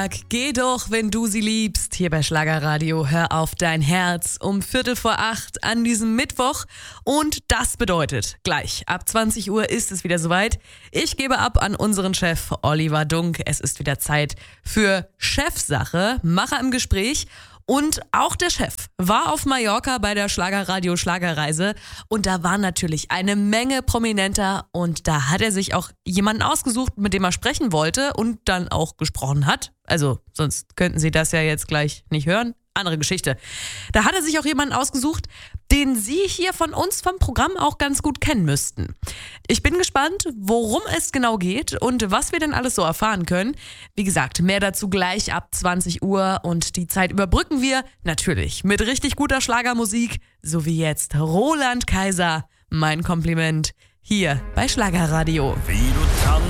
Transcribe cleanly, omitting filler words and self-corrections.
Geh doch, wenn du sie liebst, hier bei Schlagerradio. Hör auf dein Herz um 7:45 an diesem Mittwoch. Und das bedeutet, gleich ab 20 Uhr ist es wieder soweit. Ich gebe ab an unseren Chef Oliver Dunk. Es ist wieder Zeit für Chefsache, Macher im Gespräch. Und auch der Chef war auf Mallorca bei der Schlagerradio Schlagerreise und da waren natürlich eine Menge Prominenter und da hat er sich auch jemanden ausgesucht, mit dem er sprechen wollte und dann auch gesprochen hat. Also sonst könnten Sie das ja jetzt gleich nicht hören. Andere Geschichte. Da hat er sich auch jemanden ausgesucht, den Sie hier von uns vom Programm auch ganz gut kennen müssten. Ich bin gespannt, worum es genau geht und was wir denn alles so erfahren können. Wie gesagt, mehr dazu gleich ab 20 Uhr und die Zeit überbrücken wir natürlich mit richtig guter Schlagermusik, so wie jetzt Roland Kaiser. Mein Kompliment hier bei Schlagerradio. Wie